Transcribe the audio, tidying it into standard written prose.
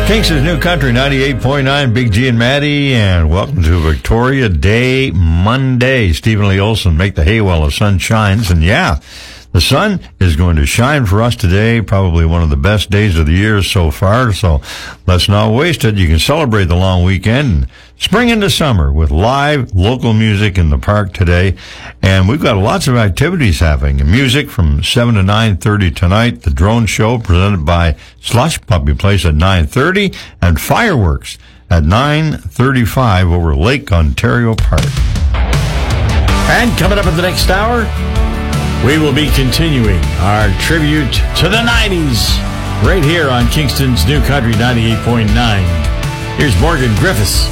Kingston's New Country 98.9, Big G and Maddie, and welcome to Victoria Day Monday. Stephen Lee Olson, make the hay while the sun shines. And yeah, the sun is going to shine for us today, probably one of the best days of the year so far, so let's not waste it. You can celebrate the long weekend and spring into summer with live local music in the park today. And we've got lots of activities happening. Music from 7 to 9:30 tonight, the drone show presented by Slush Puppy Place at 9:30, and fireworks at 9:35 over Lake Ontario Park. And coming up in the next hour, we will be continuing our tribute to the 90s right here on Kingston's New Country 98.9. Here's Morgan Griffiths.